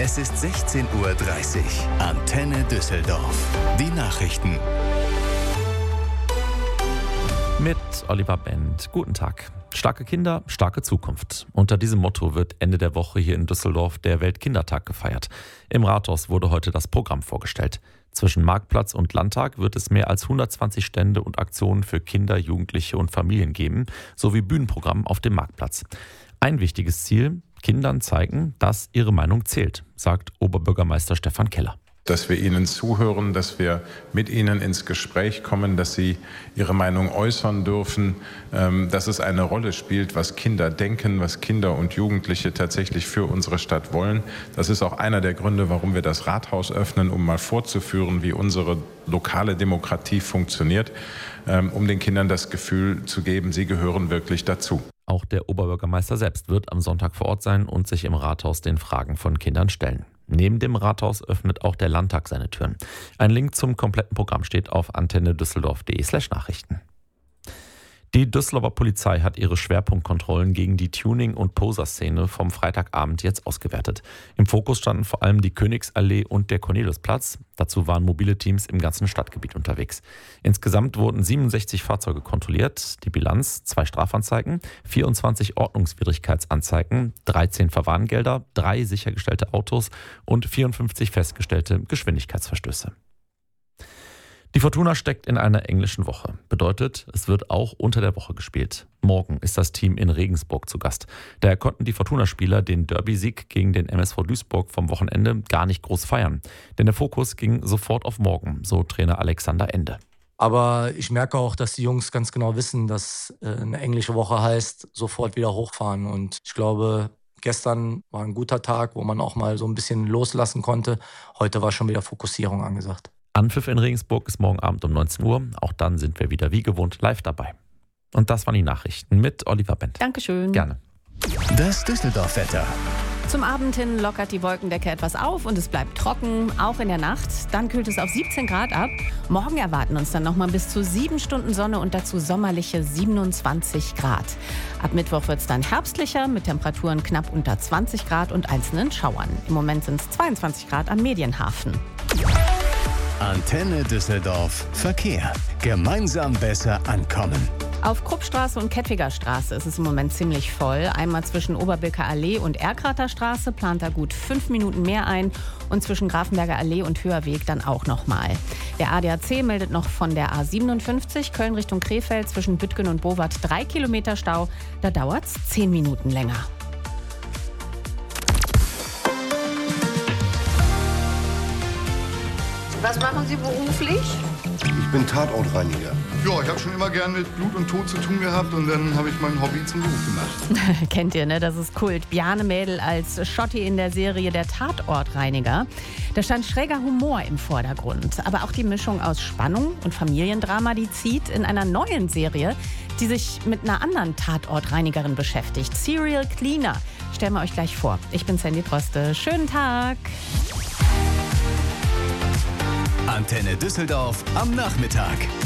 Es ist 16:30 Uhr. Antenne Düsseldorf. Die Nachrichten. Mit Oliver Bend. Guten Tag. Starke Kinder, starke Zukunft. Unter diesem Motto wird Ende der Woche hier in Düsseldorf der Weltkindertag gefeiert. Im Rathaus wurde heute das Programm vorgestellt. Zwischen Marktplatz und Landtag wird es mehr als 120 Stände und Aktionen für Kinder, Jugendliche und Familien geben, sowie Bühnenprogramm auf dem Marktplatz. Ein wichtiges Ziel: Kindern zeigen, dass ihre Meinung zählt, sagt Oberbürgermeister Stefan Keller. Dass wir ihnen zuhören, dass wir mit ihnen ins Gespräch kommen, dass sie ihre Meinung äußern dürfen, dass es eine Rolle spielt, was Kinder denken, was Kinder und Jugendliche tatsächlich für unsere Stadt wollen. Das ist auch einer der Gründe, warum wir das Rathaus öffnen, um mal vorzuführen, wie unsere lokale Demokratie funktioniert, um den Kindern das Gefühl zu geben, sie gehören wirklich dazu. Auch der Oberbürgermeister selbst wird am Sonntag vor Ort sein und sich im Rathaus den Fragen von Kindern stellen. Neben dem Rathaus öffnet auch der Landtag seine Türen. Ein Link zum kompletten Programm steht auf antennedüsseldorf.de/Nachrichten. Die Düsseldorfer Polizei hat ihre Schwerpunktkontrollen gegen die Tuning- und Poser-Szene vom Freitagabend jetzt ausgewertet. Im Fokus standen vor allem die Königsallee und der Corneliusplatz. Dazu waren mobile Teams im ganzen Stadtgebiet unterwegs. Insgesamt wurden 67 Fahrzeuge kontrolliert. Die Bilanz: 2 Strafanzeigen, 24 Ordnungswidrigkeitsanzeigen, 13 Verwarngelder, 3 sichergestellte Autos und 54 festgestellte Geschwindigkeitsverstöße. Die Fortuna steckt in einer englischen Woche. Bedeutet, es wird auch unter der Woche gespielt. Morgen ist das Team in Regensburg zu Gast. Daher konnten die Fortuna-Spieler den Derby-Sieg gegen den MSV Duisburg vom Wochenende gar nicht groß feiern. Denn der Fokus ging sofort auf morgen, so Trainer Alexander Ende. Aber ich merke auch, dass die Jungs ganz genau wissen, dass eine englische Woche heißt, sofort wieder hochfahren. Und ich glaube, gestern war ein guter Tag, wo man auch mal so ein bisschen loslassen konnte. Heute war schon wieder Fokussierung angesagt. Anpfiff in Regensburg ist morgen Abend um 19 Uhr. Auch dann sind wir wieder wie gewohnt live dabei. Und das waren die Nachrichten mit Oliver Bend. Dankeschön. Gerne. Das Düsseldorf-Wetter. Zum Abend hin lockert die Wolkendecke etwas auf und es bleibt trocken, auch in der Nacht. Dann kühlt es auf 17 Grad ab. Morgen erwarten uns dann nochmal bis zu 7 Stunden Sonne und dazu sommerliche 27 Grad. Ab Mittwoch wird es dann herbstlicher mit Temperaturen knapp unter 20 Grad und einzelnen Schauern. Im Moment sind es 22 Grad am Medienhafen. Antenne Düsseldorf. Verkehr. Gemeinsam besser ankommen. Auf Kruppstraße und Kettwiger Straße ist es im Moment ziemlich voll. Einmal zwischen Oberbilker Allee und Erkrater Straße plant da gut 5 Minuten mehr ein und zwischen Grafenberger Allee und Höherweg dann auch nochmal. Der ADAC meldet noch von der A57 Köln Richtung Krefeld zwischen Büttgen und Bowart 3 Kilometer Stau. Da dauert es 10 Minuten länger. Was machen Sie beruflich? Ich bin Tatortreiniger. Ja, ich habe schon immer gern mit Blut und Tod zu tun gehabt und dann habe ich mein Hobby zum Beruf gemacht. Kennt ihr, ne? Das ist Kult. Bjarne Mädel als Schotti in der Serie Der Tatortreiniger. Da stand schräger Humor im Vordergrund. Aber auch die Mischung aus Spannung und Familiendrama, die zieht in einer neuen Serie, die sich mit einer anderen Tatortreinigerin beschäftigt. Serial Cleaner. Stellen wir euch gleich vor. Ich bin Sandy Droste. Schönen Tag. Antenne Düsseldorf am Nachmittag.